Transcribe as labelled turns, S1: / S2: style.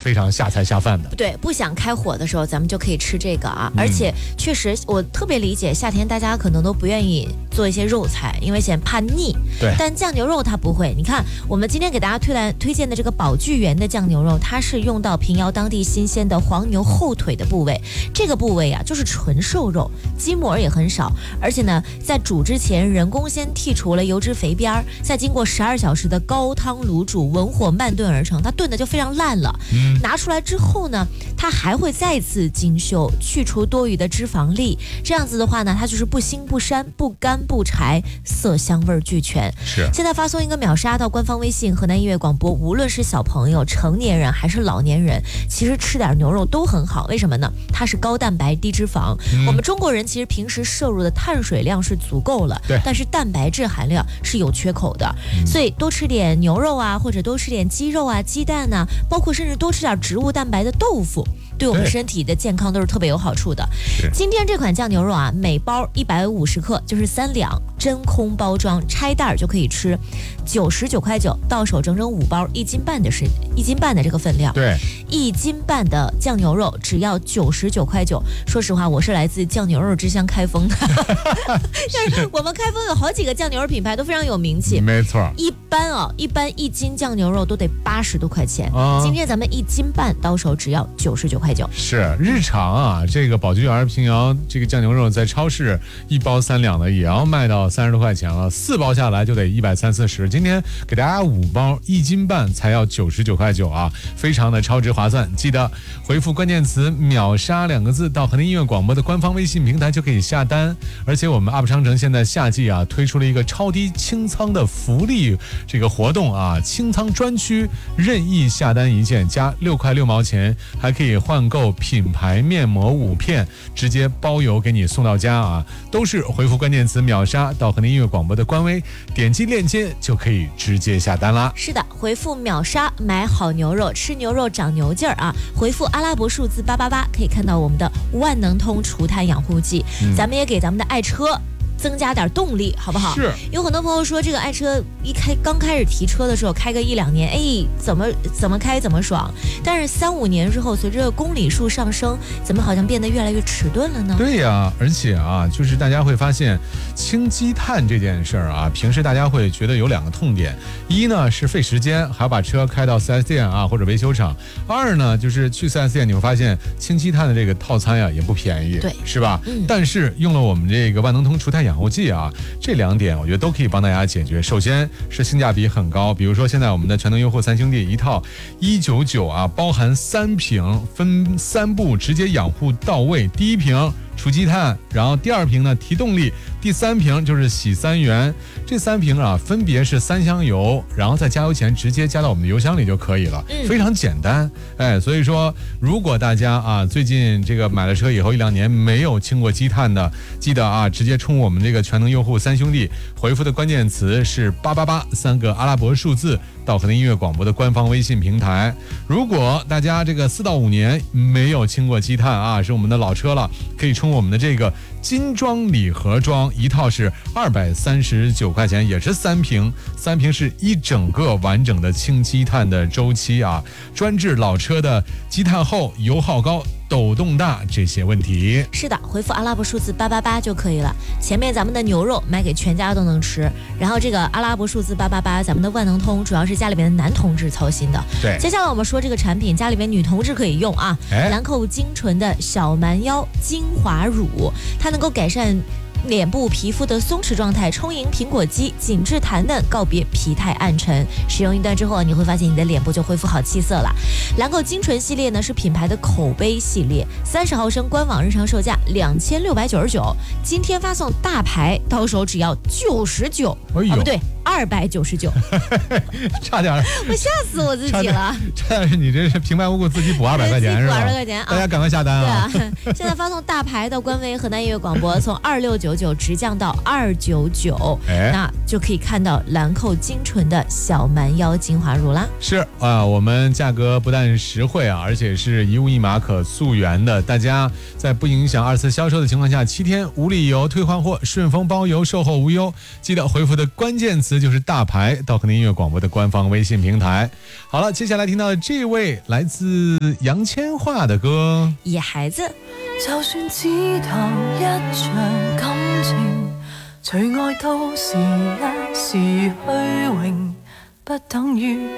S1: 非常下菜下饭的。
S2: 对，不想开火的时候，咱们就可以吃这个啊。而且确实，我特别理解夏天大家可能都不愿意做一些肉菜，因为嫌怕腻。
S1: 对。
S2: 但酱牛肉它不会，你看我们今天给大家推荐的这个宝聚源的酱牛肉，它是用到平遥当地新鲜的黄牛后腿的部位，这个部位啊就是纯瘦肉，筋膜也很少，而且呢，在煮之前人工先剔除了油脂肥边儿，再经过12小时的高汤卤煮，文火慢炖而成，它炖的就非常烂了。拿出来之后呢，它还会再次精修，去除多余的脂肪粒，这样子的话呢，它就是不腥不膻不干不柴，色香味俱全。
S1: 是。
S2: 现在发送一个秒杀到官方微信河南音乐广播，无论是小朋友、成年人还是老年人，其实吃点牛肉都很好。为什么呢？它是高蛋白低脂肪。我们中国人其实平时摄入的碳水量是足够了，但是蛋白质含量是有缺口的，所以多吃点牛肉啊，或者多吃点鸡肉啊、鸡蛋啊，包括甚至多吃点植物蛋白的豆腐，对我们身体的健康都是特别有好处的。今天这款酱牛肉啊，每包150克，就是3两，真空包装，拆袋就可以吃，99.9块，到手整整5包，1斤半的这个分量。
S1: 对
S2: ，1斤半的酱牛肉只要99.9块。说实话，我是来自酱牛肉之乡开封的，但是我们开封有好几个酱牛肉品牌都非常有名气。
S1: 没错，
S2: 一般1斤酱牛肉都得80多块钱，今天咱们1斤半到手只要99.9块。
S1: 是日常啊，这个宝聚园平遥这个酱牛肉在超市1包3两的也要卖到30多块钱了，4包下来就得130-140。今天给大家5包1斤半才要99.9块啊，非常的超值划算。记得回复关键词秒杀2个字到河南音乐广播的官方微信平台就可以下单。而且我们 UP 商城现在夏季啊推出了一个超低清仓的福利这个活动啊，清仓专区任意下单1件加6块6毛钱，还可以换购品牌面膜5片，直接包邮给你送到家啊！都是回复关键词秒杀到河南音乐广播的官微，点击链接就可以直接下单啦。
S2: 是的，回复秒杀买好牛肉，吃牛肉长牛劲儿啊！回复阿拉伯数字888，可以看到我们的万能通除碳养护剂，咱们也给咱们的爱车增加点动力，好不好？
S1: 是。
S2: 有很多朋友说这个爱车刚开始提车的时候开个1-2年，怎么开怎么爽，但是3-5年之后，随着公里数上升，怎么好像变得越来越迟钝了呢？
S1: 对呀，而且啊，就是大家会发现清积碳这件事儿啊，平时大家会觉得有2个痛点，一呢是费时间，还要把车开到 4S 店啊或者维修厂；二呢就是去 4S 店你会发现清积碳的这个套餐呀也不便宜，
S2: 对，
S1: 是吧？但是用了我们这个万能通除碳养护剂啊，这2点我觉得都可以帮大家解决。首先是性价比很高，比如说现在我们的全能优惠3兄弟一套199啊，包含3瓶，分3步直接养护到位。第1瓶除积碳，然后第2瓶呢提动力，第3瓶就是洗3元。这3瓶啊分别是3箱油，然后在加油前直接加到我们的油箱里就可以了，非常简单。所以说如果大家啊最近这个买了车以后1-2年没有清过积碳的，记得啊直接冲我们这个全能用户3兄弟，回复的关键词是888，3个阿拉伯数字到河南音乐广播的官方微信平台。如果大家这个4到5年没有清过积碳啊，是我们的老车了，可以冲我们的这个精装礼盒装，一套是239块钱，也是3瓶，3瓶是一整个完整的清积碳的周期啊，专治老车的积碳厚、油耗高、抖动大这些问题。
S2: 是的，回复阿拉伯数字888就可以了。前面咱们的牛肉买给全家都能吃，然后这个阿拉伯数字888，咱们的万能通主要是家里边的男同志操心的。
S1: 对，
S2: 接下来我们说这个产品，家里边女同志可以用啊。兰蔻精纯的小蛮腰精华乳，它能够改善脸部皮肤的松弛状态，充盈苹果肌，紧致弹嫩，告别疲态暗沉。使用一段之后，你会发现你的脸部就恢复好气色了。兰蔻精纯系列呢是品牌的口碑系列，30毫升官网日常售价2699，今天发送大牌到手只要99，不对，299，
S1: 差点，
S2: 我吓死我自己了。
S1: 差点是你这是平白无故自己补200块钱是吧？200
S2: 块钱，
S1: 大家赶快下单啊！
S2: 对啊，现在发送大牌到官微河南音乐广播，从2699直降到299，那就可以看到兰蔻精纯的小蛮腰精华乳啦。
S1: 是啊，我们价格不但实惠啊，而且是1物1码可溯源的。大家在不影响2次销售的情况下，7天无理由退换货，顺丰包邮，售后无忧。记得回复的关键词的就是大牌到河南音乐广播的官方微信平台。好了，接下来听到的这位来自杨千嬅的歌《
S2: 野孩子》。
S3: 就算只談一場感情，除愛都是一時虛榮，不等於